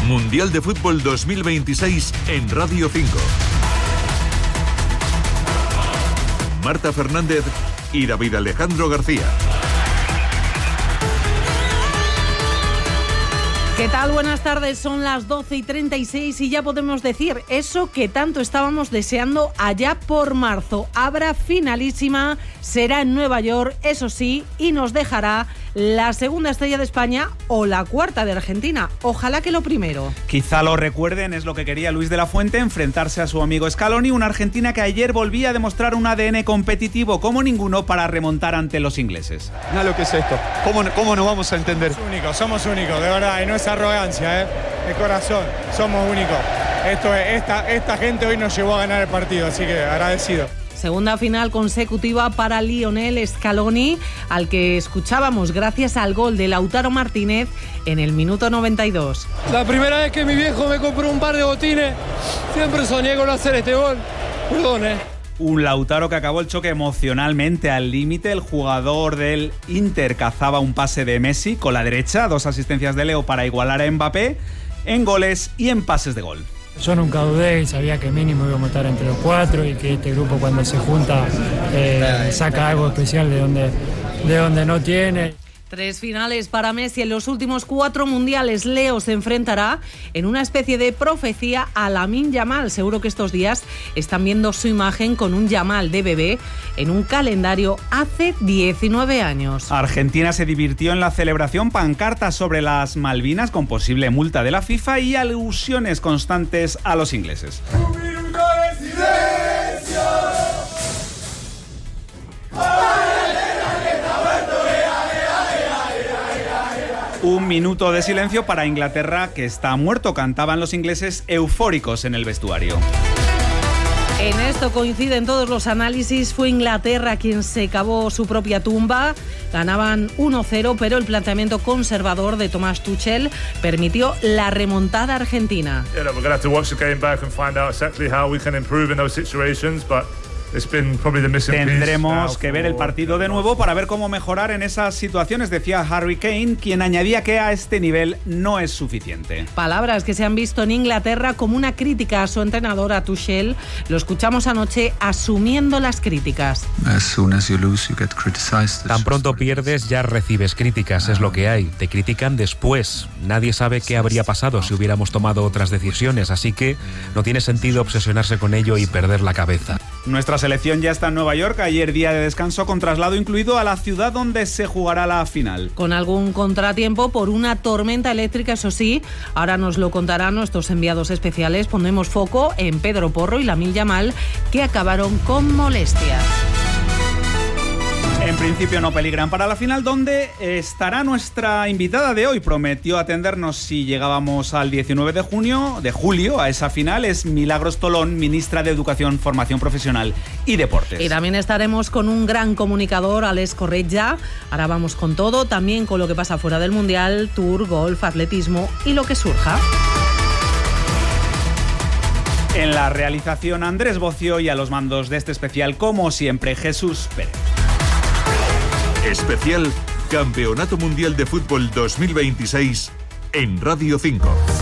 Mundial de Fútbol 2026 en Radio 5. Marta Fernández y David Alejandro García. ¿Qué tal? Buenas tardes, son las 12:36 y ya podemos decir eso que tanto estábamos deseando allá por marzo. Habrá finalísima, será en Nueva York, eso sí, y nos dejará la segunda estrella de España o la cuarta de Argentina. Ojalá que lo primero. Quizá lo recuerden, es lo que quería Luis de la Fuente, enfrentarse a su amigo Scaloni, una Argentina que ayer volvía a demostrar un ADN competitivo como ninguno para remontar ante los ingleses. Mira lo que es esto, ¿cómo nos vamos a entender? Somos únicos, de verdad, y no es arrogancia, de corazón, somos únicos. Esta gente hoy nos llevó a ganar el partido, así que agradecido. Segunda final consecutiva para Lionel Scaloni, al que escuchábamos gracias al gol de Lautaro Martínez en el minuto 92. La primera vez que mi viejo me compró un par de botines, siempre soñé con hacer este gol. Perdón, Un Lautaro que acabó el choque emocionalmente al límite. El jugador del Inter cazaba un pase de Messi con la derecha, 2 asistencias de Leo para igualar a Mbappé en goles y en pases de gol. Yo nunca dudé y sabía que mínimo íbamos a estar entre los 4 y que este grupo cuando se junta saca algo especial de donde no tiene. 3 finales para Messi en los últimos 4 mundiales. Leo se enfrentará en una especie de profecía a Lamine Yamal. Seguro que estos días están viendo su imagen con un Yamal de bebé en un calendario hace 19 años. Argentina se divirtió en la celebración, pancartas sobre las Malvinas con posible multa de la FIFA y alusiones constantes a los ingleses. ¡Un minuto de silencio! Un minuto de silencio para Inglaterra, que está muerto, cantaban los ingleses eufóricos en el vestuario. En esto coinciden todos los análisis. Fue Inglaterra quien se cavó su propia tumba. Ganaban 1-0, pero el planteamiento conservador de Thomas Tuchel permitió la remontada argentina. Tendremos que ver el partido de nuevo para ver cómo mejorar en esas situaciones, decía Harry Kane, quien añadía que a este nivel no es suficiente. Palabras que se han visto en Inglaterra como una crítica a su entrenador, a Tuchel. Lo escuchamos anoche asumiendo las críticas. Tan pronto pierdes ya recibes críticas, es lo que hay. Te critican después. Nadie sabe qué habría pasado si hubiéramos tomado otras decisiones, así que no tiene sentido obsesionarse con ello y perder la cabeza. Nuestra selección ya está en Nueva York, ayer día de descanso con traslado incluido a la ciudad donde se jugará la final. Con algún contratiempo por una tormenta eléctrica, eso sí, ahora nos lo contarán nuestros enviados especiales. Pondremos foco en Pedro Porro y Lamine Yamal, que acabaron con molestias. En principio no peligran para la final, donde estará nuestra invitada de hoy. Prometió atendernos si llegábamos al 19 de julio a esa final. Es Milagros Tolón, ministra de Educación, Formación Profesional y Deportes. Y también estaremos con un gran comunicador, Alex Corretja. Ahora vamos con todo, también con lo que pasa fuera del Mundial, Tour, golf, atletismo y lo que surja. En la realización, Andrés Bocio, y a los mandos de este especial, como siempre, Jesús Pérez. Especial Campeonato Mundial de Fútbol 2026 en Radio 5.